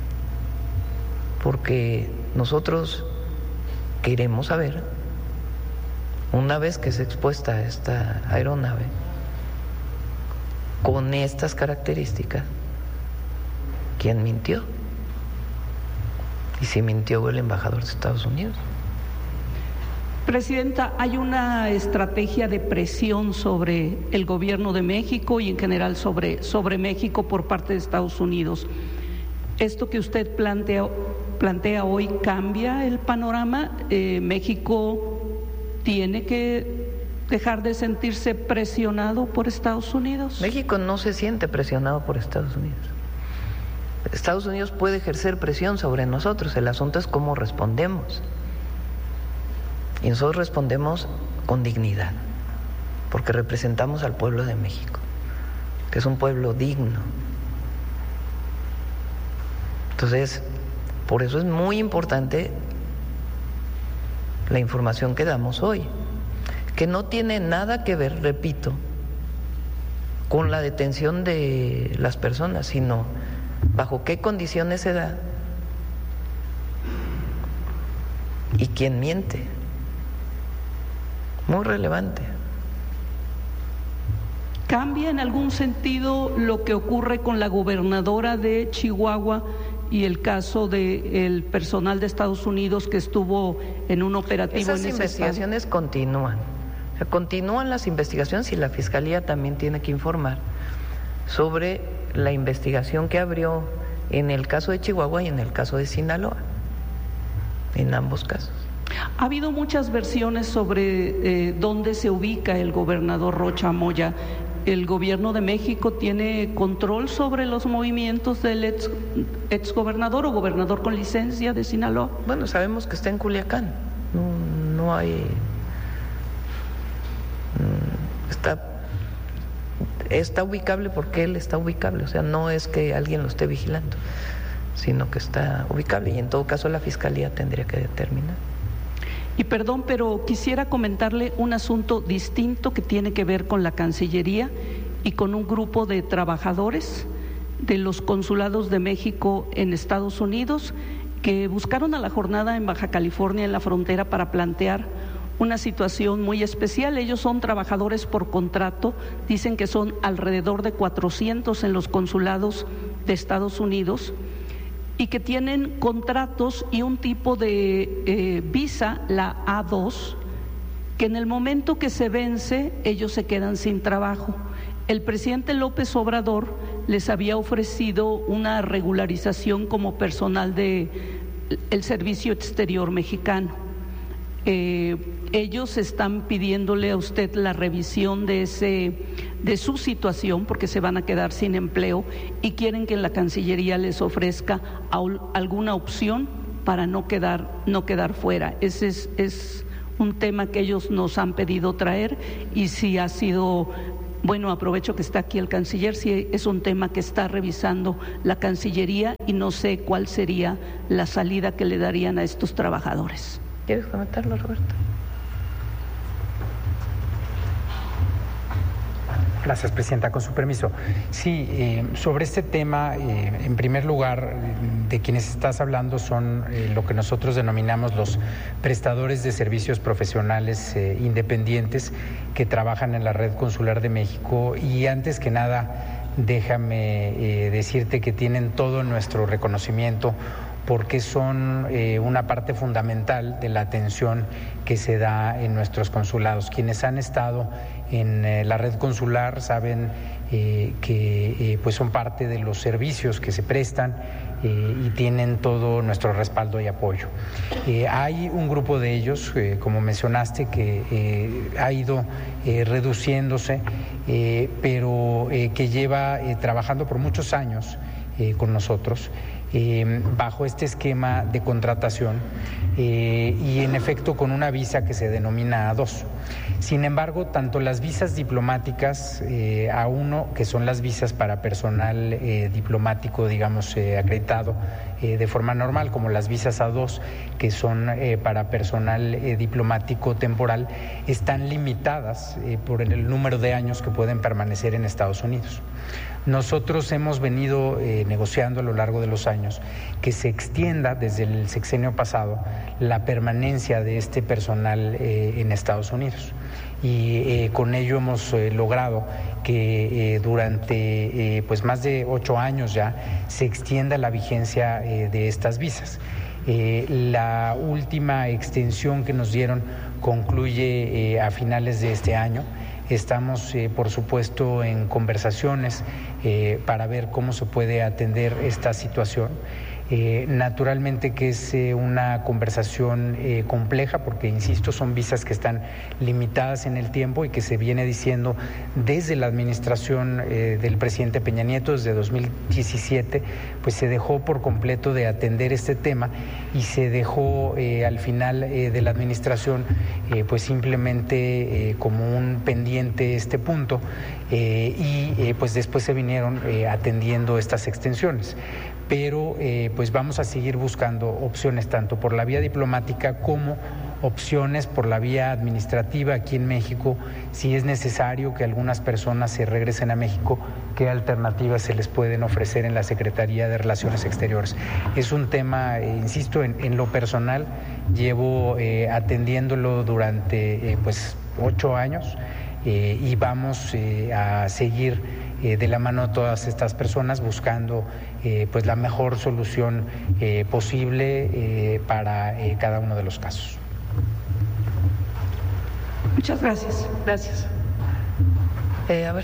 porque nosotros queremos saber, una vez que se expuesta esta aeronave con estas características, quién mintió y si mintió el embajador de Estados Unidos. Presidenta, hay una estrategia de presión sobre el gobierno de México y en general sobre, sobre México por parte de Estados Unidos. ¿Esto que usted plantea, plantea hoy cambia el panorama? Eh, ¿México tiene que dejar de sentirse presionado por Estados Unidos? México no se siente presionado por Estados Unidos. Estados Unidos puede ejercer presión sobre nosotros, el asunto es cómo respondemos. Y nosotros respondemos con dignidad, porque representamos al pueblo de México, que es un pueblo digno. Entonces, por eso es muy importante la información que damos hoy, que no tiene nada que ver, repito, con la detención de las personas, sino bajo qué condiciones se da y quién miente. Muy relevante. ¿Cambia en algún sentido lo que ocurre con la gobernadora de Chihuahua y el caso del personal de Estados Unidos que estuvo en un operativo Esas en ese investigaciones estado? continúan. O sea, continúan las investigaciones y la Fiscalía también tiene que informar sobre la investigación que abrió en el caso de Chihuahua y en el caso de Sinaloa, en ambos casos. Ha habido muchas versiones sobre eh, dónde se ubica el gobernador Rocha Moya. ¿El gobierno de México tiene control sobre los movimientos del ex, ex gobernador o gobernador con licencia de Sinaloa? Bueno, sabemos que está en Culiacán. No, no hay... Está, está ubicable porque él está ubicable. O sea, no es que alguien lo esté vigilando, sino que está ubicable. Y en todo caso la Fiscalía tendría que determinar. Y perdón, pero quisiera comentarle un asunto distinto que tiene que ver con la Cancillería y con un grupo de trabajadores de los consulados de México en Estados Unidos que buscaron a la jornada en Baja California, en la frontera, para plantear una situación muy especial. Ellos son trabajadores por contrato, dicen que son alrededor de cuatrocientos en los consulados de Estados Unidos, y que tienen contratos y un tipo de eh, visa, la A dos, que en el momento que se vence, ellos se quedan sin trabajo. El presidente López Obrador les había ofrecido una regularización como personal de el Servicio Exterior Mexicano. Eh, ellos están pidiéndole a usted la revisión de ese de su situación porque se van a quedar sin empleo y quieren que la Cancillería les ofrezca alguna opción para no quedar no quedar fuera. Esa es, es un tema que ellos nos han pedido traer y si ha sido, bueno, aprovecho que está aquí el canciller, si es un tema que está revisando la Cancillería y no sé cuál sería la salida que le darían a estos trabajadores. ¿Quieres comentarlo, Roberto? Gracias, Presidenta. Con su permiso. Sí, eh, sobre este tema, eh, en primer lugar, de quienes estás hablando son eh, lo que nosotros denominamos los prestadores de servicios profesionales eh, independientes que trabajan en la Red Consular de México y antes que nada, déjame eh, decirte que tienen todo nuestro reconocimiento porque son eh, una parte fundamental de la atención que se da en nuestros consulados. Quienes han estado en eh, la red consular saben eh, que eh, pues son parte de los servicios que se prestan eh, y tienen todo nuestro respaldo y apoyo. Eh, hay un grupo de ellos, eh, como mencionaste, que eh, ha ido eh, reduciéndose, eh, pero eh, que lleva eh, trabajando por muchos años eh, con nosotros. Eh, bajo este esquema de contratación eh, y en efecto con una visa que se denomina A dos. Sin embargo, tanto las visas diplomáticas eh, A uno, que son las visas para personal eh, diplomático, digamos, eh, acreditado eh, de forma normal, como las visas A dos, que son eh, para personal eh, diplomático temporal, están limitadas eh, por el número de años que pueden permanecer en Estados Unidos. Nosotros hemos venido eh, negociando a lo largo de los años que se extienda desde el sexenio pasado la permanencia de este personal eh, en Estados Unidos y eh, con ello hemos eh, logrado que eh, durante eh, pues más de ocho años ya se extienda la vigencia eh, de estas visas. Eh, la última extensión que nos dieron concluye eh, a finales de este año. Estamos, eh, por supuesto, en conversaciones eh, para ver cómo se puede atender esta situación. Eh, naturalmente que es eh, una conversación eh, compleja porque, insisto, son visas que están limitadas en el tiempo y que se viene diciendo desde la administración eh, del presidente Peña Nieto, desde dos mil diecisiete, pues se dejó por completo de atender este tema y se dejó eh, al final eh, de la administración eh, pues simplemente eh, como un pendiente este punto eh, y eh, pues después se vinieron eh, atendiendo estas extensiones. Pero eh, pues vamos a seguir buscando opciones tanto por la vía diplomática como opciones por la vía administrativa aquí en México. Si es necesario que algunas personas se regresen a México, ¿qué alternativas se les pueden ofrecer en la Secretaría de Relaciones Exteriores? Es un tema, eh, insisto, en, en lo personal, llevo eh, atendiéndolo durante eh, pues ocho años eh, y vamos eh, a seguir eh, de la mano de todas estas personas buscando eh, pues la mejor solución eh, posible eh, para eh, cada uno de los casos. Muchas gracias. Gracias. Eh, a ver.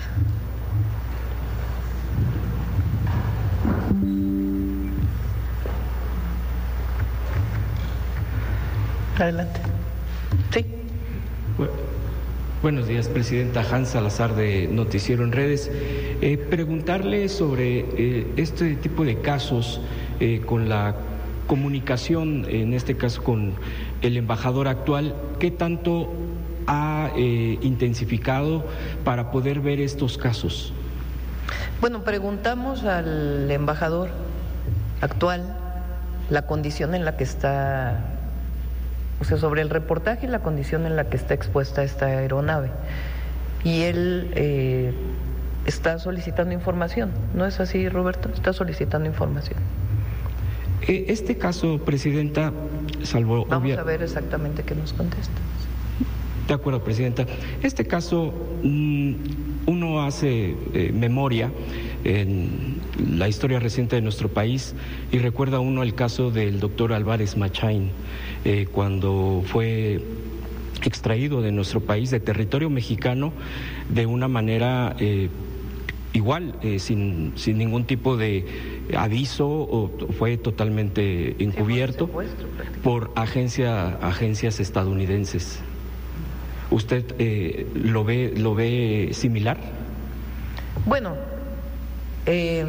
Adelante. Sí. Bueno, buenos días, Presidenta. Hans Salazar, de Noticiero en Redes. Eh, preguntarle sobre eh, este tipo de casos eh, con la comunicación, en este caso con el embajador actual, ¿qué tanto ha eh, intensificado para poder ver estos casos? Bueno, preguntamos al embajador actual la condición en la que está, o sea, sobre el reportaje y la condición en la que está expuesta esta aeronave. Y él eh, está solicitando información, ¿no es así, Roberto? Está solicitando información. Este caso, Presidenta, salvo... Vamos obvia... a ver exactamente qué nos contesta. De acuerdo, Presidenta. Este caso, uno hace eh, memoria en la historia reciente de nuestro país y recuerda uno el caso del doctor Álvarez Machain, eh, cuando fue extraído de nuestro país, de territorio mexicano, de una manera eh, igual, eh, sin, sin ningún tipo de aviso, o fue totalmente encubierto por agencia, agencias estadounidenses. ¿Usted eh, lo ve lo ve similar? Bueno, eh,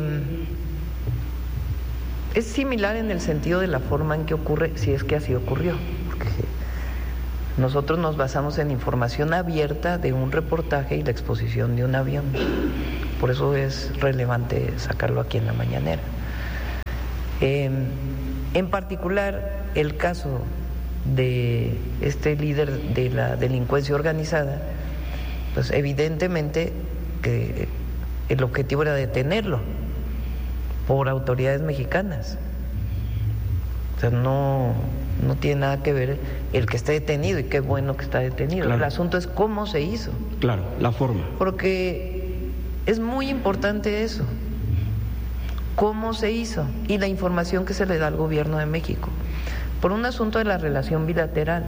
es similar en el sentido de la forma en que ocurre, si es que así ocurrió. Porque Nosotros nos basamos en información abierta de un reportaje y la exposición de un avión. Por eso es relevante sacarlo aquí en la mañanera. Eh, en particular, el caso de este líder de la delincuencia organizada, pues evidentemente que el objetivo era detenerlo por autoridades mexicanas. O sea, no, no tiene nada que ver el que esté detenido, y qué bueno que está detenido. Claro. El asunto es cómo se hizo. Claro, la forma. Porque es muy importante eso, cómo se hizo y la información que se le da al gobierno de México. Por un asunto de la relación bilateral.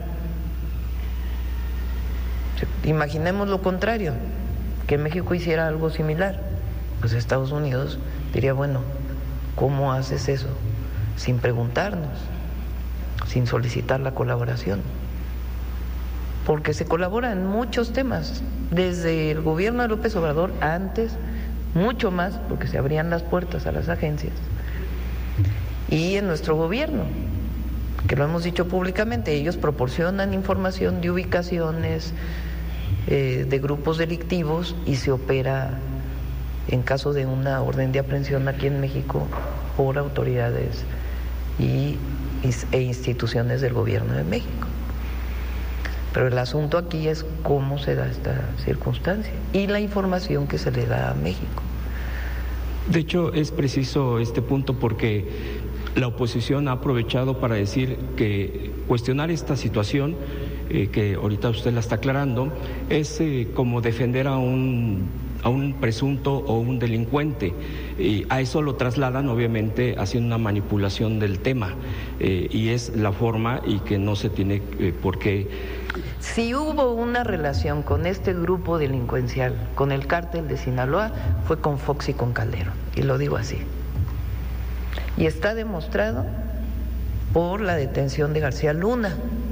Imaginemos lo contrario, que México hiciera algo similar. Pues Estados Unidos diría, bueno, ¿cómo haces eso? Sin preguntarnos, sin solicitar la colaboración. Porque se colabora en muchos temas, desde el gobierno de López Obrador, antes, mucho más, porque se abrían las puertas a las agencias, y en nuestro gobierno, que lo hemos dicho públicamente, ellos proporcionan información de ubicaciones eh, de grupos delictivos y se opera en caso de una orden de aprehensión aquí en México por autoridades y, e instituciones del gobierno de México. Pero el asunto aquí es cómo se da esta circunstancia y la información que se le da a México. De hecho, es preciso este punto porque la oposición ha aprovechado para decir que cuestionar esta situación, eh, que ahorita usted la está aclarando, es eh, como defender a un, a un presunto o un delincuente. Y a eso lo trasladan, obviamente, haciendo una manipulación del tema. Eh, y es la forma y que no se tiene eh, por qué. Si hubo una relación con este grupo delincuencial, con el cártel de Sinaloa, fue con Fox y con Calderón. Y lo digo así. Y está demostrado por la detención de García Luna.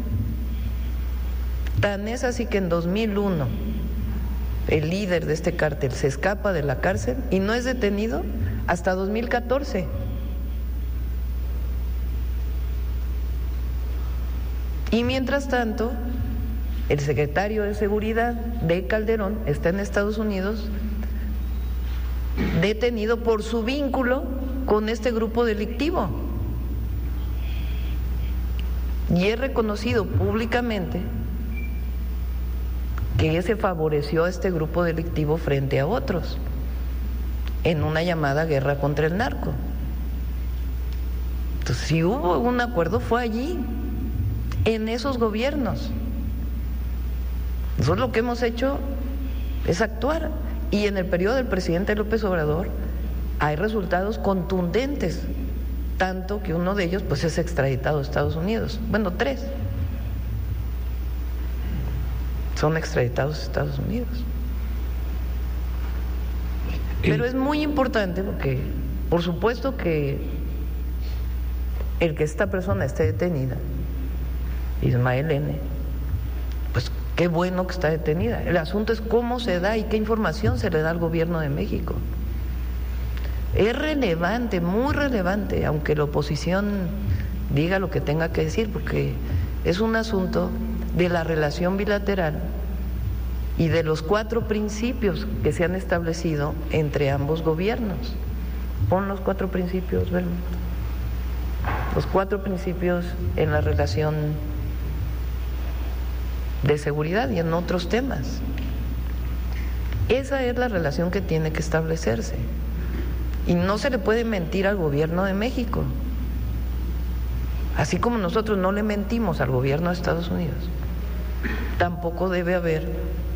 Tan es así que en dos mil uno el líder de este cártel se escapa de la cárcel y no es detenido hasta dos mil catorce. Y mientras tanto, el secretario de Seguridad de Calderón está en Estados Unidos detenido por su vínculo con este grupo delictivo. Y es reconocido públicamente que se favoreció a este grupo delictivo frente a otros en una llamada guerra contra el narco. Entonces, si hubo un acuerdo, fue allí, en esos gobiernos. Nosotros lo que hemos hecho es actuar, y en el periodo del presidente López Obrador hay resultados contundentes, tanto que uno de ellos pues es extraditado a Estados Unidos. Bueno, tres son extraditados a Estados Unidos. Pero es muy importante porque, por supuesto que el que esta persona esté detenida, Ismael N., pues qué bueno que está detenida. El asunto es cómo se da y qué información se le da al gobierno de México. Es relevante, muy relevante, aunque la oposición diga lo que tenga que decir, porque es un asunto de la relación bilateral y de los cuatro principios que se han establecido entre ambos gobiernos. Pon los cuatro principios, Belmo. Los cuatro principios en la relación de seguridad y en otros temas. Esa es la relación que tiene que establecerse. Y no se le puede mentir al gobierno de México. Así como nosotros no le mentimos al gobierno de Estados Unidos, tampoco debe haber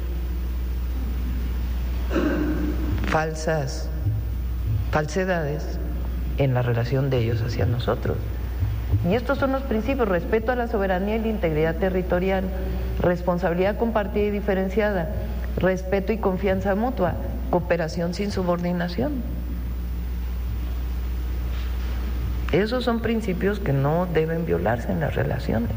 falsas falsedades en la relación de ellos hacia nosotros. Y estos son los principios: respeto a la soberanía y la integridad territorial, responsabilidad compartida y diferenciada, respeto y confianza mutua, cooperación sin subordinación. Esos son principios que no deben violarse en las relaciones.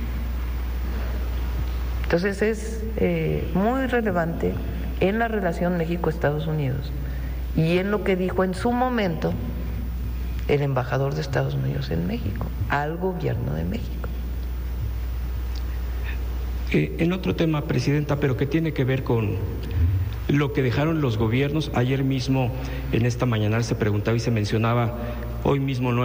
Entonces es eh, muy relevante en la relación México-Estados Unidos y en lo que dijo en su momento el embajador de Estados Unidos en México al gobierno de México. Eh, en otro tema, Presidenta, pero que tiene que ver con lo que dejaron los gobiernos. Ayer mismo, en esta mañana, se preguntaba y se mencionaba, hoy mismo no